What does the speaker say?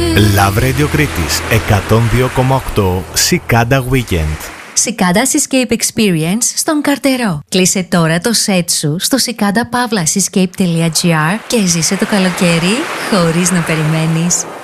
Love Radio Κρήτης 102,8 Cicada Weekend. Cicada Seascape Experience στον Καρτερό. Κλείσε τώρα το σετ σου στο cicada-seascape.gr και ζήσε το καλοκαίρι χωρίς να περιμένεις.